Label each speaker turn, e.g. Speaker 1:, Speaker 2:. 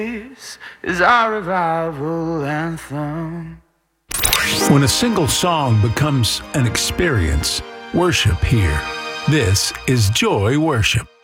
Speaker 1: is our revival anthem.
Speaker 2: When a single song becomes an experience, worship here. This is Joy Worship.